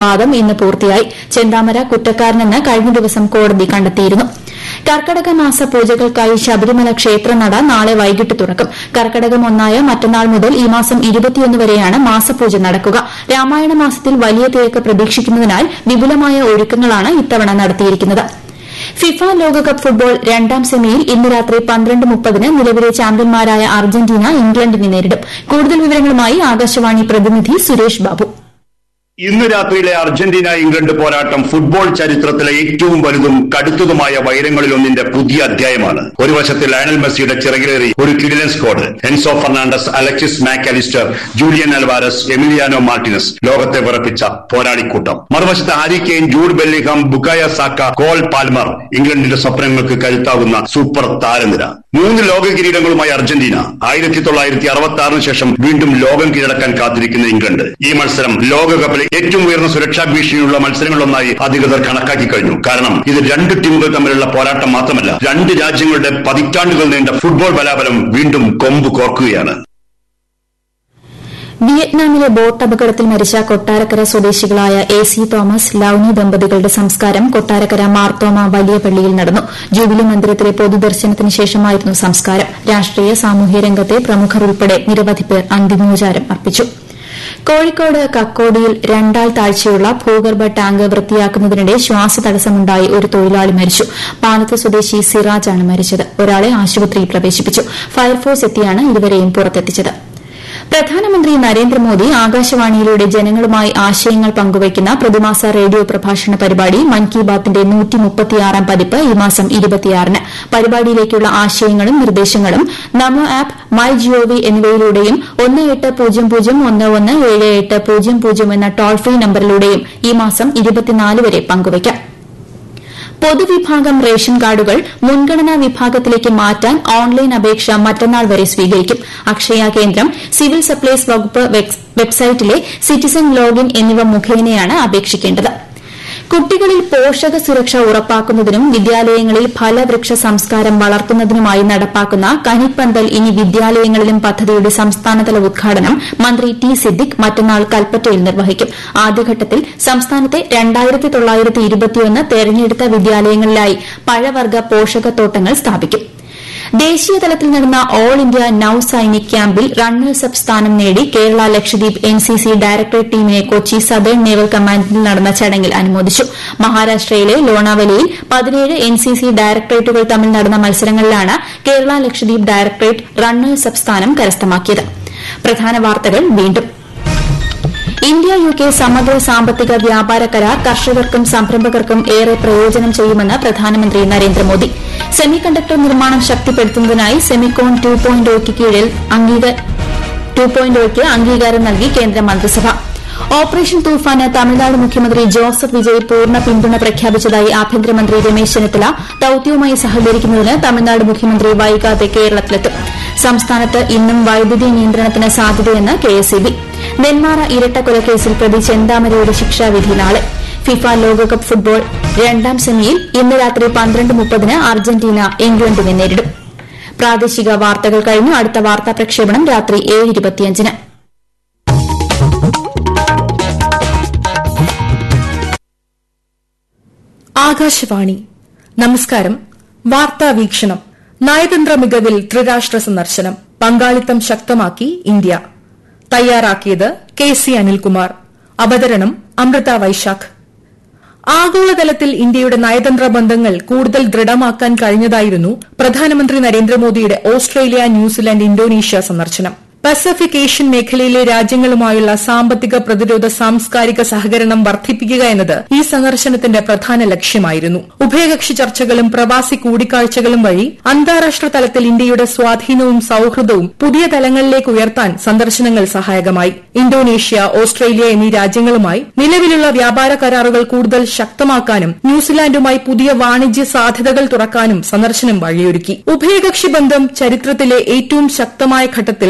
വാദം ഇന്ന് പൂർത്തിയായി. ചെന്താമര കുറ്റക്കാരനെന്ന് കഴിഞ്ഞ ദിവസം കോടതി കണ്ടെത്തിയിരുന്നു. കർക്കടക മാസ പൂജകൾക്കായി ശബരിമല ക്ഷേത്രനട നാളെ വൈകിട്ട് തുറക്കും. കർക്കടകം 1 മറ്റന്നാൾ മുതൽ ഈ മാസം 21 വരെയാണ് മാസപൂജ നടക്കുക. രാമായണ മാസത്തിൽ വലിയ തിരക്ക് പ്രതീക്ഷിക്കുന്നതിനാൽ വിപുലമായ ഒരുക്കങ്ങളാണ് ഇത്തവണ നടത്തിയിരിക്കുന്നത്. ഫിഫ ലോകകപ്പ് ഫുട്ബോൾ രണ്ടാം സെമിയിൽ ഇന്ന് രാത്രി 12:30 നിലവിലെ ചാമ്പ്യന്മാരായ അർജന്റീന ഇംഗ്ലണ്ടിനെ നേരിടും. കൂടുതൽ വിവരങ്ങളുമായി ആകാശവാണി പ്രതിനിധി സുരേഷ് ബാബു. ഇന്ന് രാത്രിയിലെ അർജന്റീന ഇംഗ്ലണ്ട് പോരാട്ടം ഫുട്ബോൾ ചരിത്രത്തിലെ ഏറ്റവും വലുതും കടുത്തതുമായ വൈരങ്ങളിലൊന്നിന്റെ പുതിയ അധ്യായമാണ്. ഒരു വശത്ത് ലയണൽ മെസ്സിയുടെ ചിറകിലേറി ഒരു കിടിലൻ squad, Enzo Fernandez, Alexis Mac Allister, Julian Alvarez, Emiliano Martinez, ലോകത്തെ വിറപ്പിച്ച പോരാളിക്കൂട്ടം. മറുവശത്ത് Harry Kane, Jude Bellingham, ബുക്കായ Saka, Cole Palmer, ഇംഗ്ലണ്ടിന്റെ സ്വപ്നങ്ങൾക്ക് കരുത്താകുന്ന സൂപ്പർ താരനിര. 3 ലോക കിരീടങ്ങളുമായി അർജന്റീന. 1966 ശേഷം വീണ്ടും ലോകം കീഴടക്കാൻ കാത്തിരിക്കുന്ന ഇംഗ്ലണ്ട്. ഈ മത്സരം ലോകകപ്പിലെ ഏറ്റവും ഉയർന്ന സുരക്ഷാ ഭീഷണിയുള്ള മത്സരങ്ങളൊന്നായി അധികൃതർ കണക്കാക്കി കഴിഞ്ഞു. കാരണം ഇത് 2 ടീമുകൾ തമ്മിലുള്ള പോരാട്ടം മാത്രമല്ല, 2 രാജ്യങ്ങളുടെ പതിറ്റാണ്ടുകൾ നീണ്ട ഫുട്ബോൾ ബലാബലം വീണ്ടും കൊമ്പ് കോർക്കുകയാണ്. വിയറ്റ്നാമിലെ ബോട്ട് അപകടത്തിൽ മരിച്ച കൊട്ടാരക്കര സ്വദേശികളായ AC തോമസ്, ലൌനി ദമ്പതികളുടെ സംസ്കാരം കൊട്ടാരക്കര മാർത്തോമ വലിയ പള്ളിയിൽ നടന്നു. ജൂബിലി മന്ദിരത്തിലെ പൊതുദർശനത്തിന് ശേഷമായിരുന്നു സംസ്കാരം. രാഷ്ട്രീയ സാമൂഹ്യ രംഗത്തെ പ്രമുഖർ ഉൾപ്പെടെ നിരവധി പേർ അന്തിമോപചാരം അർപ്പിച്ചു. കോഴിക്കോട് കക്കോടിയിൽ 2 ആൾ താഴ്ചയുള്ള ഭൂഗർഭ ടാങ്ക് വൃത്തിയാക്കുന്നതിനിടെ ശ്വാസതടസ്സമുണ്ടായി ഒരു തൊഴിലാളി മരിച്ചു. പാലത്ത് സ്വദേശി സിറാജാണ് മരിച്ചത്. ഒരാളെ ആശുപത്രിയിൽ പ്രവേശിപ്പിച്ചു. ഫയർഫോഴ്സ് എത്തിയാണ് ഇരുവരെയും പുറത്തെത്തിച്ചത്. പ്രധാനമന്ത്രി നരേന്ദ്രമോദി ആകാശവാണിയിലൂടെ ജനങ്ങളുമായി ആശയങ്ങൾ പങ്കുവയ്ക്കുന്ന പ്രതിമാസ റേഡിയോ പ്രഭാഷണ പരിപാടി മൻ കി ബാത്തിന്റെ 136ാം പതിപ്പ് ഈ മാസം 26-ന്. പരിപാടിയിലേക്കുള്ള ആശയങ്ങളും നിർദ്ദേശങ്ങളും നമോ ആപ്പ്, മൈ ജിഒവി എന്നിവയിലൂടെയും 1800117800 എന്ന ടോൾ ഫ്രീ നമ്പറിലൂടെയും ഈ മാസം 24 വരെ പങ്കുവയ്ക്കാം. പൊതുവിഭാഗം റേഷൻ കാർഡുകൾ മുൻഗണനാ വിഭാഗത്തിലേക്ക് മാറ്റാൻ ഓൺലൈൻ അപേക്ഷ മറ്റന്നാൾ വരെ സ്വീകരിക്കും. അക്ഷയ കേന്ദ്രം, സിവിൽ സപ്ലൈസ് വകുപ്പ് വെബ്സൈറ്റിലെ സിറ്റിസൺ ലോഗിൻ എന്നിവ മുഖേനയാണ് അപേക്ഷിക്കേണ്ടത്. കുട്ടികളിൽ പോഷക സുരക്ഷ ഉറപ്പാക്കുന്നതിനും വിദ്യാലയങ്ങളിൽ ഫലവൃക്ഷ സംസ്കാരം വളർത്തുന്നതിനുമായി നടപ്പാക്കുന്ന കനിപ്പന്തൽ ഇനി വിദ്യാലയങ്ങളിലും പദ്ധതിയുടെ സംസ്ഥാനതല ഉദ്ഘാടനം മന്ത്രി ടി സിദ്ദിഖ് മറ്റന്നാൾ കൽപ്പറ്റയിൽ നിർവഹിക്കും. ആദ്യഘട്ടത്തിൽ സംസ്ഥാനത്തെ 2921 തെരഞ്ഞെടുത്ത വിദ്യാലയങ്ങളിലായി പഴവർഗ്ഗ പോഷകത്തോട്ടങ്ങൾ സ്ഥാപിക്കും. ദേശീയ തലത്തിൽ നടന്ന ഓൾ ഇന്ത്യ നൌ സൈനിക് ക്യാമ്പിൽ റണ്ണേഴ്സ് അപ്പ് സ്ഥാനം നേടി കേരള ലക്ഷദ്വീപ് NCC ഡയറക്ടറേറ്റ് ടീമിനെ കൊച്ചി സദേൺ നേവൽ കമാൻഡിൽ നടന്ന ചടങ്ങിൽ അനുമോദിച്ചു. മഹാരാഷ്ട്രയിലെ ലോണാവലിയിൽ 17 NCC ഡയറക്ടറേറ്റുകൾ തമ്മിൽ നടന്ന മത്സരങ്ങളിലാണ് Kerala Lakshadweep directorate runners up സ്ഥാനം കരസ്ഥമാക്കിയത്. പ്രധാന വാർത്തകൾ വീണ്ടും. ഇന്ത്യ UK സമഗ്ര സാമ്പത്തിക വ്യാപാര കരാർ കർഷകർക്കും സംരംഭകർക്കും ഏറെ പ്രയോജനം ചെയ്യുമെന്ന് പ്രധാനമന്ത്രി നരേന്ദ്രമോദി. സെമി കണ്ടക്ടർ നിർമ്മാണം ശക്തിപ്പെടുത്തുന്നതിനായി സെമിക്കോൺ 2.0 കീഴിൽ 2.0 അംഗീകാരം നൽകി കേന്ദ്ര മന്ത്രിസഭ. ഓപ്പറേഷൻ തൂഫാന് തമിഴ്നാട് മുഖ്യമന്ത്രി ജോസഫ് വിജയ് പൂർണ്ണ പിന്തുണ പ്രഖ്യാപിച്ചതായി ആഭ്യന്തരമന്ത്രി രമേശ് ചെന്നിത്തല. ദൌത്യവുമായി സഹകരിക്കുന്നതിന് തമിഴ്നാട് മുഖ്യമന്ത്രി വൈകാതെ കേരളത്തിലെത്തും. സംസ്ഥാനത്ത് ഇന്നും വൈദ്യുതി നിയന്ത്രണത്തിന് സാധ്യതയെന്ന് KSEB. നെന്മാറ ഇരട്ടക്കൊലക്കേസിൽ പ്രതി ചെന്താമരയുടെ ശിക്ഷാവിധി നാളെ. ഫിഫ ലോകകപ്പ് ഫുട്ബോൾ രണ്ടാം സെമിയിൽ ഇന്ന് രാത്രി 12:30 അർജന്റീന ഇംഗ്ലണ്ടിനെ നേരിടും. പ്രാദേശിക വാർത്തകൾ കഴിഞ്ഞു. അടുത്ത വാർത്താ പ്രക്ഷേപണം രാത്രി 7:25-ന്. ആകാശവാണി. നമസ്കാരം. വാർത്താ വീക്ഷണം. നയതന്ത്ര മികവിൽ ത്രിരാഷ്ട്ര സന്ദർശനം, പങ്കാളിത്തം ശക്തമാക്കി ഇന്ത്യ. തയ്യാറാക്കിയത് KC അനിൽകുമാർ. അവതരണം അമൃത വൈശാഖ്. ആഗോളതലത്തിൽ ഇന്ത്യയുടെ നയതന്ത്ര ബന്ധങ്ങൾ കൂടുതൽ ദൃഢമാക്കാൻ കഴിഞ്ഞതായിരുന്നു പ്രധാനമന്ത്രി നരേന്ദ്രമോദിയുടെ ഓസ്ട്രേലിയ, ന്യൂസിലൻഡ്, ഇന്തോനേഷ്യ സന്ദർശനം. പസഫിക് ഏഷ്യൻ മേഖലയിലെ രാജ്യങ്ങളുമായുള്ള സാമ്പത്തിക, പ്രതിരോധ, സാംസ്കാരിക സഹകരണം വർദ്ധിപ്പിക്കുക എന്നത് ഈ സന്ദർശനത്തിന്റെ പ്രധാന ലക്ഷ്യമായിരുന്നു. ഉഭയകക്ഷി ചർച്ചകളും പ്രവാസി കൂടിക്കാഴ്ചകളും വഴി അന്താരാഷ്ട്ര തലത്തിൽ ഇന്ത്യയുടെ സ്വാധീനവും സൌഹൃദവും പുതിയ തലങ്ങളിലേക്ക് ഉയർത്താൻ സന്ദർശനങ്ങൾ സഹായകമായി. ഇന്തോനേഷ്യ, ഓസ്ട്രേലിയ എന്നീ രാജ്യങ്ങളുമായി നിലവിലുള്ള വ്യാപാര കരാറുകൾ കൂടുതൽ ശക്തമാക്കാനും ന്യൂസിലാൻഡുമായി പുതിയ വാണിജ്യ സാധ്യതകൾ തുറക്കാനും സന്ദർശനം വഴിയൊരുക്കി. ഉഭയകക്ഷി ബന്ധം ചരിത്രത്തിലെ ഏറ്റവും ശക്തമായ ഘട്ടത്തിൽ എത്തി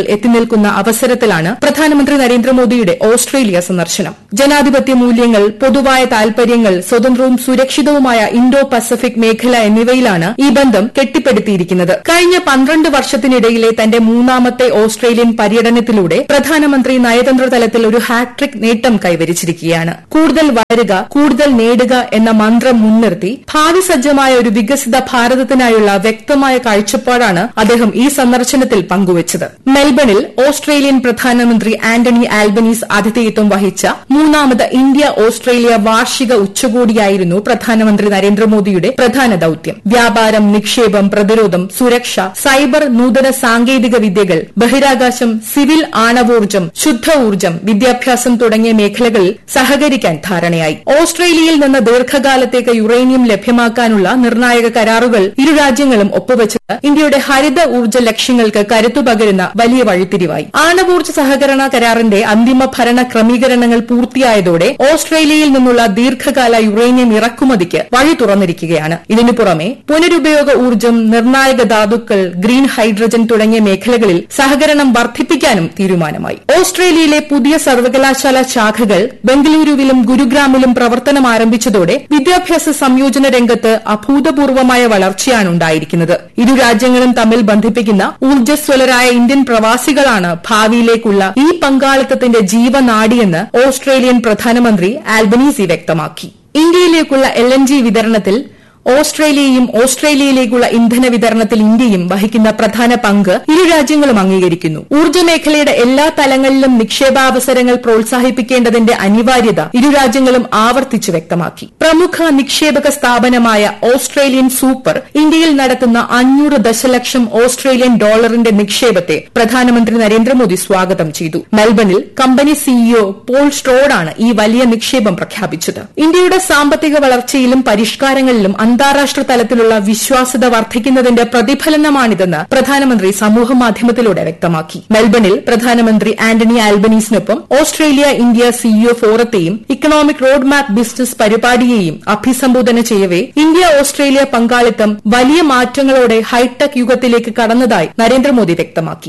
നിൽക്കുന്ന അവസരത്തിലാണ് പ്രധാനമന്ത്രി നരേന്ദ്രമോദിയുടെ ഓസ്ട്രേലിയ സന്ദർശനം. ജനാധിപത്യ മൂല്യങ്ങൾ, പൊതുവായ താൽപര്യങ്ങൾ, സ്വതന്ത്രവും സുരക്ഷിതവുമായ ഇൻഡോ പസഫിക് മേഖല എന്നിവയിലാണ് ഈ ബന്ധം കെട്ടിപ്പടുത്തിയിരിക്കുന്നത്. കഴിഞ്ഞ 12 വർഷത്തിനിടയിലെ തന്റെ മൂന്നാമത്തെ ഓസ്ട്രേലിയൻ പര്യടനത്തിലൂടെ പ്രധാനമന്ത്രി നയതന്ത്ര തലത്തിൽ ഒരു ഹാട്രിക് നേട്ടം കൈവരിച്ചിരിക്കുകയാണ്. കൂടുതൽ വളരുക, കൂടുതൽ നേടുക എന്ന മന്ത്രം മുൻനിർത്തി ഭാവി സജ്ജമായ ഒരു വികസിത ഭാരതത്തിനായുള്ള വ്യക്തമായ കാഴ്ചപ്പാടാണ് അദ്ദേഹം ഈ സന്ദർശനത്തിൽ പങ്കുവച്ചത്. മെൽബണിൽ ഓസ്ട്രേലിയൻ പ്രധാനമന്ത്രി ആന്റണി ആൽബനീസ് ആതിഥേയത്വം വഹിച്ച മൂന്നാമത് ഇന്ത്യ ഓസ്ട്രേലിയ വാർഷിക ഉച്ചകോടിയായിരുന്നു പ്രധാനമന്ത്രി നരേന്ദ്രമോദിയുടെ പ്രധാന ദൌത്യം. വ്യാപാരം, നിക്ഷേപം, പ്രതിരോധം, സുരക്ഷ, സൈബർ, നൂതന സാങ്കേതിക വിദ്യകൾ, ബഹിരാകാശം, സിവിൽ ആണവോർജ്ജം, ശുദ്ധ ഊർജ്ജം, വിദ്യാഭ്യാസം തുടങ്ങിയ മേഖലകളിൽ സഹകരിക്കാൻ ധാരണയായി. ഓസ്ട്രേലിയയിൽ നിന്ന് ദീർഘകാലത്തേക്ക് യുറേനിയം ലഭ്യമാക്കാനുള്ള നിർണായക കരാറുകൾ ഇരു രാജ്യങ്ങളും ഒപ്പുവച്ചത് ഇന്ത്യയുടെ ഹരിത ഊർജ്ജ ലക്ഷ്യങ്ങൾക്ക് കരുത്തുപകരുന്ന വലിയ വഴിത്തിരിവായി. ആണവോർജ്ജ സഹകരണ കരാറിന്റെ അന്തിമ ഭരണ ക്രമീകരണങ്ങൾ പൂർത്തിയായതോടെ ഓസ്ട്രേലിയയിൽ നിന്നുള്ള ദീർഘകാല യുറേനിയം ഇറക്കുമതിക്ക് വഴി തുറന്നിരിക്കുകയാണ്. ഇതിനു പുറമെ പുനരുപയോഗ ഊർജ്ജം, നിർണായക ധാതുക്കൾ, ഗ്രീൻ ഹൈഡ്രജൻ തുടങ്ങിയ മേഖലകളിൽ സഹകരണം വർദ്ധിപ്പിക്കാനും തീരുമാനമായി. ഓസ്ട്രേലിയയിലെ പുതിയ സർവകലാശാല ശാഖകൾ ബംഗളൂരുവിലും ഗുരുഗ്രാമിലും പ്രവർത്തനം ആരംഭിച്ചതോടെ വിദ്യാഭ്യാസ സംയോജന രംഗത്ത് അഭൂതപൂർവമായ വളർച്ചയാണ് ഉണ്ടായിരിക്കുന്നത്. ഇരു രാജ്യങ്ങളും തമ്മിൽ ബന്ധിപ്പിക്കുന്ന ഊർജ്ജസ്വലരായ ഇന്ത്യൻ പ്രവാസികളാണ് ഭാവിയിലേക്കുള്ള ഈ പങ്കാളിത്തത്തിന്റെ ജീവനാഡിയെന്ന് ഓസ്ട്രേലിയൻ പ്രധാനമന്ത്രി ആൽബനീസി വ്യക്തമാക്കി. ഇന്ത്യയിലേക്കുള്ള LNG വിതരണത്തിൽ ഓസ്ട്രേലിയയും ഓസ്ട്രേലിയയിലേക്കുള്ള ഇന്ധന വിതരണത്തിൽ ഇന്ത്യയും വഹിക്കുന്ന പ്രധാന പങ്ക് ഇരു രാജ്യങ്ങളും അംഗീകരിക്കുന്നു. ഊർജ്ജ മേഖലയുടെ എല്ലാ തലങ്ങളിലും നിക്ഷേപാവസരങ്ങൾ പ്രോത്സാഹിപ്പിക്കേണ്ടതിന്റെ അനിവാര്യത ഇരു രാജ്യങ്ങളും ആവർത്തിച്ചു വ്യക്തമാക്കി. പ്രമുഖ നിക്ഷേപക സ്ഥാപനമായ ഓസ്ട്രേലിയൻ സൂപ്പർ ഇന്ത്യയിൽ നടത്തുന്ന 500 ദശലക്ഷം ഓസ്ട്രേലിയൻ ഡോളറിന്റെ നിക്ഷേപത്തെ പ്രധാനമന്ത്രി നരേന്ദ്രമോദി സ്വാഗതം ചെയ്തു. മെൽബണിൽ കമ്പനി CEO പോൾ സ്ട്രോഡാണ് ഈ വലിയ നിക്ഷേപം പ്രഖ്യാപിച്ചത്. ഇന്ത്യയുടെ സാമ്പത്തിക വളർച്ചയിലും പരിഷ്കാരങ്ങളിലും അന്താരാഷ്ട്ര തലത്തിലുള്ള വിശ്വാസ്യത വർദ്ധിക്കുന്നതിന്റെ പ്രതിഫലനമാണിതെന്ന് പ്രധാനമന്ത്രി സമൂഹമാധ്യമത്തിലൂടെ വ്യക്തമാക്കി. മെൽബണിൽ പ്രധാനമന്ത്രി Antony ആൽബനീസിനൊപ്പം Australia India CEO ഫോറത്തെയും economic road map business പരിപാടിയെയും അഭിസംബോധന ചെയ്യവേ ഇന്ത്യ ഓസ്ട്രേലിയ പങ്കാളിത്തം വലിയ മാറ്റങ്ങളോടെ ഹൈടെക് യുഗത്തിലേക്ക് കടന്നതായി നരേന്ദ്രമോദി വ്യക്തമാക്കി.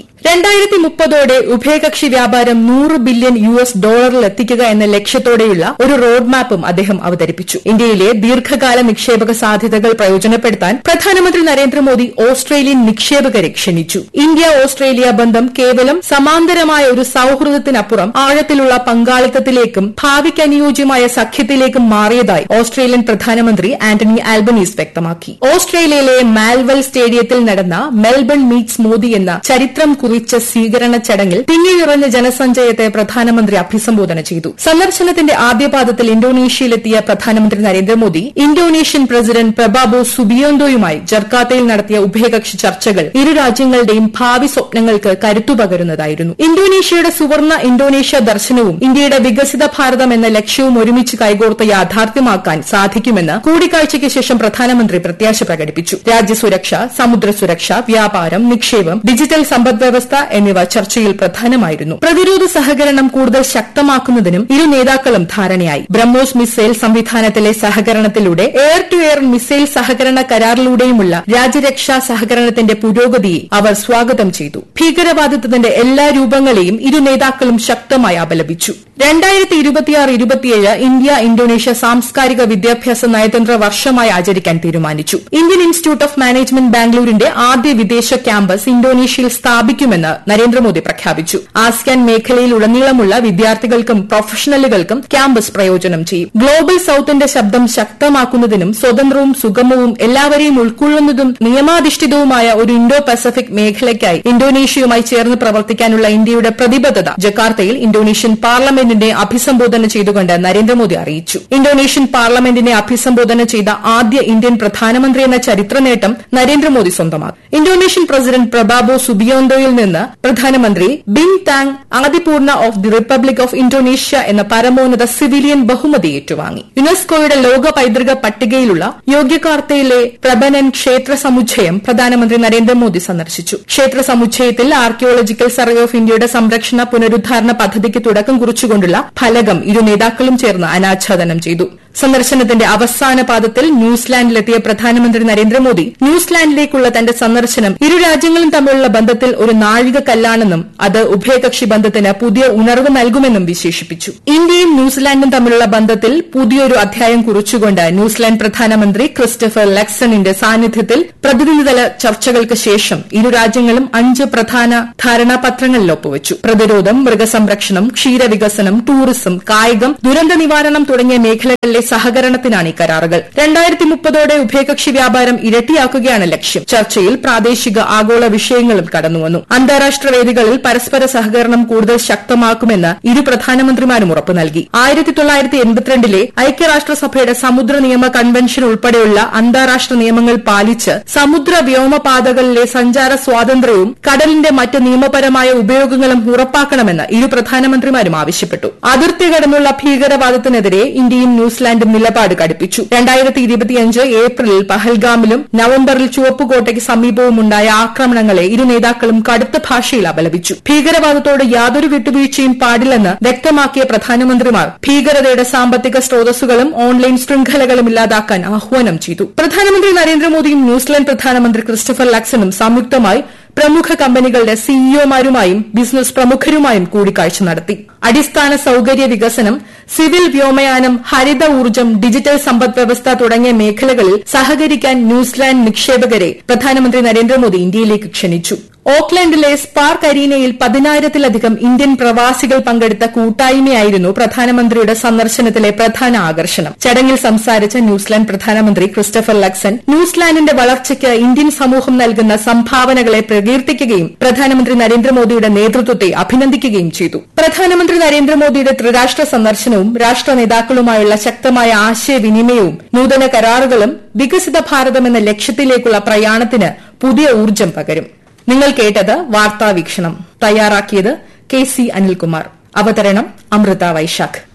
2030ഓടെ ഉഭയകക്ഷി വ്യാപാരം $100 ബില്യൺ എത്തിക്കുക എന്ന ലക്ഷ്യത്തോടെയുള്ള ഒരു റോഡ് മാപ്പും അദ്ദേഹം അവതരിപ്പിച്ചു. ഇന്ത്യയിലെ ദീർഘകാല നിക്ഷേപക സാധ്യതകൾ പ്രയോജനപ്പെടുത്താൻ പ്രധാനമന്ത്രി നരേന്ദ്രമോദി ഓസ്ട്രേലിയൻ നിക്ഷേപകരെ ക്ഷണിച്ചു. ഇന്ത്യ ഓസ്ട്രേലിയ ബന്ധം കേവലം സമാന്തരമായ ഒരു സൌഹൃദത്തിനപ്പുറം ആഴത്തിലുള്ള പങ്കാളിത്തത്തിലേക്കും ഭാവിക്കനുയോജ്യമായ സഖ്യത്തിലേക്കും മാറിയതായി ഓസ്ട്രേലിയൻ പ്രധാനമന്ത്രി ആന്റണി ആൽബനീസ് വ്യക്തമാക്കി. ഓസ്ട്രേലിയയിലെ മാൽവെൽ സ്റ്റേഡിയത്തിൽ നടന്ന മെൽബൺ മീറ്റ്സ് മോദി എന്ന ചരിത്രം കുറിച്ച സ്വീകരണ ചടങ്ങിൽ തിങ്ങി നിറഞ്ഞ ജനസഞ്ചയത്തെ പ്രധാനമന്ത്രി അഭിസംബോധന ചെയ്തു. സന്ദർശനത്തിന്റെ ആദ്യപാദത്തിൽ ഇന്തോനേഷ്യയിലെത്തിയ പ്രധാനമന്ത്രി നരേന്ദ്രമോദി ഇന്തോനേഷ്യൻ പ്രസിഡന്റ് പ്രബാബോ സുബിയോന്തോയുമായി ജർക്കാത്തയിൽ നടത്തിയ ഉഭയകക്ഷി ചർച്ചകൾ ഇരു രാജ്യങ്ങളുടെയും ഭാവി സ്വപ്നങ്ങൾക്ക് കരുത്തുപകരുന്നതായിരുന്നു. ഇന്തോനേഷ്യയുടെ സുവർണ്ണ ഇന്തോനേഷ്യ ദർശനവും ഇന്ത്യയുടെ വികസിത ഭാരതം എന്ന ലക്ഷ്യവും ഒരുമിച്ച് കൈകോർത്ത് യാഥാർത്ഥ്യമാക്കാൻ സാധിക്കുമെന്ന് കൂടിക്കാഴ്ചയ്ക്ക് ശേഷം പ്രധാനമന്ത്രി പ്രത്യാശ പ്രകടിപ്പിച്ചു. രാജ്യസുരക്ഷ, സമുദ്ര സുരക്ഷ, വ്യാപാരം, നിക്ഷേപം, ഡിജിറ്റൽ സമ്പദ്വ്യവസ്ഥ എന്നിവ ചർച്ചയിൽ പ്രധാനമായിരുന്നു. പ്രതിരോധ സഹകരണം കൂടുതൽ ശക്തമാക്കുന്നതിനും ഇരു നേതാക്കളും ധാരണയായി. BrahMos missile സംവിധാനത്തിലെ സഹകരണത്തിലൂടെ air to air missile സഹകരണ കരാറിലൂടെയുമുള്ള രാജ്യരക്ഷാ സഹകരണത്തിന്റെ പുരോഗതിയെ അവർ സ്വാഗതം ചെയ്തു. ഭീകരവാദിത്വത്തിന്റെ എല്ലാ രൂപങ്ങളെയും ഇരു നേതാക്കളും ശക്തമായി അപലപിച്ചു. 2026-27 ഇന്ത്യ ഇന്തോനേഷ്യ സാംസ്കാരിക വിദ്യാഭ്യാസ നയതന്ത്ര വർഷമായി ആചരിക്കാൻ തീരുമാനിച്ചു. ഇന്ത്യൻ ഇൻസ്റ്റിറ്റ്യൂട്ട് ഓഫ് മാനേജ്മെന്റ് ബാംഗ്ലൂരിന്റെ ആദ്യ വിദേശ ക്യാമ്പസ് ഇന്തോനേഷ്യയിൽ സ്ഥാപിക്കുമെന്ന് നരേന്ദ്രമോദി പ്രഖ്യാപിച്ചു. ആസിയാൻ മേഖലയിലുടനീളമുള്ള വിദ്യാർത്ഥികൾക്കും പ്രൊഫഷണലുകൾക്കും ക്യാമ്പസ് പ്രയോജനം ചെയ്യും. ഗ്ലോബൽ സൌത്തിന്റെ ശബ്ദം ശക്തമാക്കുന്നതിനും സ്വതന്ത്രവും സുഗമവും എല്ലാവരെയും ഉൾക്കൊള്ളുന്നതും നിയമാധിഷ്ഠിതവുമായ ഒരു ഇൻഡോ പസഫിക് മേഖലയ്ക്കായി ഇന്തോനേഷ്യയുമായി ചേർന്ന് പ്രവർത്തിക്കാനുള്ള ഇന്ത്യയുടെ പ്രതിബദ്ധത ജക്കാർത്തയിൽ ഇന്തോനേഷ്യൻ പാർലമെന്റിനെ അഭിസംബോധന ചെയ്തുകൊണ്ട് നരേന്ദ്രമോദി അറിയിച്ചു. ഇന്തോനേഷ്യൻ പാർലമെന്റിനെ അഭിസംബോധന ചെയ്ത ആദ്യ ഇന്ത്യൻ പ്രധാനമന്ത്രി എന്ന ചരിത്ര നേട്ടം നരേന്ദ്രമോദി സ്വന്തമാക്കി. ഇന്തോനേഷ്യൻ പ്രസിഡന്റ് പ്രബാബോ സുബിയോന്തോയിൽ നിന്ന് പ്രധാനമന്ത്രി ബിൻതാങ് Adipurna of the republic of Indonesia എന്ന പരമോന്നത സിവിലിയൻ ബഹുമതി ഏറ്റുവാങ്ങി. യുനെസ്കോയുടെ ലോക പൈതൃക പട്ടികയിലുള്ള യോഗ്യകാർത്തയിലെ പ്രബനൻ ക്ഷേത്ര സമുച്ചയം പ്രധാനമന്ത്രി നരേന്ദ്രമോദി സന്ദർശിച്ചു. ക്ഷേത്ര സമുച്ചയത്തിൽ ആർക്കിയോളജിക്കൽ സർവേ ഓഫ് ഇന്ത്യയുടെ സംരക്ഷണ പുനരുദ്ധാരണ പദ്ധതിക്ക് തുടക്കം കുറിച്ചുകൊണ്ടുള്ള ഫലകം ഇരു നേതാക്കളും ചേർന്ന് അനാച്ഛാദനം ചെയ്തു. സന്ദർശനത്തിന്റെ അവസാന പാദത്തിൽ ന്യൂസിലാൻഡിലെത്തിയ പ്രധാനമന്ത്രി നരേന്ദ്രമോദി ന്യൂസിലാൻഡിലേക്കുള്ള തന്റെ സന്ദർശനം ഇരു രാജ്യങ്ങളും തമ്മിലുള്ള ബന്ധത്തിൽ ഒരു നാഴികക്കല്ലാണെന്നും അത് ഉഭയകക്ഷി ബന്ധത്തിന് പുതിയ ഉണർവ് നൽകുമെന്നും വിശേഷിപ്പിച്ചു. ഇന്ത്യയും ന്യൂസിലാൻഡും തമ്മിലുള്ള ബന്ധത്തിൽ പുതിയൊരു അധ്യായം കുറിച്ചുകൊണ്ട് ന്യൂസിലാൻഡ് പ്രധാനമന്ത്രി ക്രിസ്റ്റഫർ ലക്സണിന്റെ സാന്നിധ്യത്തിൽ പ്രതിനിധിതല ചർച്ചകൾക്ക് ശേഷം ഇരു രാജ്യങ്ങളും 5 പ്രധാന ധാരണാപത്രങ്ങളിൽ ഒപ്പുവച്ചു. പ്രതിരോധം, മൃഗസംരക്ഷണം, ക്ഷീരവികസനം, ടൂറിസം, കായികം, ദുരന്ത നിവാരണം തുടങ്ങിയ മേഖലകളിലെ സഹകരണത്തിനാണ് ഈ കരാറുകൾ. 2030ഓടെ ഉഭയകക്ഷി വ്യാപാരം ഇരട്ടിയാക്കുകയാണ് ലക്ഷ്യം. ചർച്ചയിൽ പ്രാദേശിക ആഗോള വിഷയങ്ങളും കടന്നുവന്നു. അന്താരാഷ്ട്ര വേദികളിൽ പരസ്പര സഹകരണം കൂടുതൽ ശക്തമാക്കുമെന്ന് ഇരു പ്രധാനമന്ത്രിമാരും ഉറപ്പു നൽകി. 1982 ഐക്യരാഷ്ട്രസഭയുടെ സമുദ്ര നിയമ കൺവെൻഷൻ ഉൾപ്പെടെയുള്ള അന്താരാഷ്ട്ര നിയമങ്ങൾ പാലിച്ച് സമുദ്ര വ്യോമപാതകളിലെ സഞ്ചാര സ്വാതന്ത്ര്യവും കടലിന്റെ മറ്റ് നിയമപരമായ ഉപയോഗങ്ങളും ഉറപ്പാക്കണമെന്ന് ഇരു പ്രധാനമന്ത്രിമാരും ആവശ്യപ്പെട്ടു. അതിർത്തി കടന്നുള്ള ഭീകരവാദത്തിനെതിരെ ഇന്ത്യയും ന്യൂസിലാൻഡും നിലപാട് കടുപ്പിച്ചു. 2025 ഏപ്രിലിൽ പഹൽഗാമിലും നവംബറിൽ ചുവപ്പുകോട്ടയ്ക്ക് സമീപവുമുണ്ടായ ആക്രമണങ്ങളെ ഇരു നേതാക്കളും കടുത്ത ഭാഷയിൽ അപലപിച്ചു. ഭീകരവാദത്തോട് യാതൊരു വിട്ടുവീഴ്ചയും പാടില്ലെന്ന് വ്യക്തമാക്കിയ പ്രധാനമന്ത്രിമാർ ഭീകരതയുടെ സാമ്പത്തിക സ്രോതസ്സുകളും ഓൺലൈൻ ശൃംഖലകളും ഇല്ലാതാക്കാൻ ആഹ്വാനം ചെയ്തു. പ്രധാനമന്ത്രി നരേന്ദ്രമോദിയും ന്യൂസിലാൻഡ് പ്രധാനമന്ത്രി ക്രിസ്റ്റഫർ ലക്സണും സംയുക്തമായി പ്രമുഖ കമ്പനികളുടെ സിഇഒമാരുമായും ബിസിനസ് പ്രമുഖരുമായും കൂടിക്കാഴ്ച നടത്തി. അടിസ്ഥാന സൌകര്യ വികസനം, സിവിൽ വ്യോമയാനം, ഹരിത ഊർജ്ജം, ഡിജിറ്റൽ സമ്പദ്വ്യവസ്ഥ തുടങ്ങിയ മേഖലകളിൽ സഹകരിക്കാൻ ന്യൂസിലാൻഡ് നിക്ഷേപകരെ പ്രധാനമന്ത്രി നരേന്ദ്രമോദി ഇന്ത്യയിലേക്ക് ക്ഷണിച്ചു. ഓക്ലൻഡിലെ സ്പാർക്ക് അരീനയിൽ 10,000-ലധികം ഇന്ത്യൻ പ്രവാസികൾ പങ്കെടുത്ത കൂട്ടായ്മയായിരുന്നു പ്രധാനമന്ത്രിയുടെ സന്ദർശനത്തിലെ പ്രധാന ആകർഷണം. ചടങ്ങിൽ സംസാരിച്ച ന്യൂസിലാൻഡ് പ്രധാനമന്ത്രി ക്രിസ്റ്റഫർ ലക്സൺ ന്യൂസിലാൻഡിന്റെ വളർച്ചയ്ക്ക് ഇന്ത്യൻ സമൂഹം നൽകുന്ന സംഭാവനകളെ പ്രകീർത്തിക്കുകയും പ്രധാനമന്ത്രി നരേന്ദ്രമോദിയുടെ നേതൃത്വത്തെ അഭിനന്ദിക്കുകയും ചെയ്തു. പ്രധാനമന്ത്രി നരേന്ദ്രമോദിയുടെ ത്രിരാഷ്ട്ര സന്ദർശനവും രാഷ്ട്ര നേതാക്കളുമായുള്ള ശക്തമായ ആശയവിനിമയവും നൂതന കരാറുകളും വികസിത ഭാരതം എന്ന ലക്ഷ്യത്തിലേക്കുള്ള പ്രയാണത്തിന് പുതിയ ഊർജ്ജം പകരും. നിങ്ങൾ കേട്ടത് വാർത്താ വീക്ഷണം. തയ്യാറാക്കിയത് KC അനിൽകുമാർ. അവതരണം അമൃത വൈശാഖ്.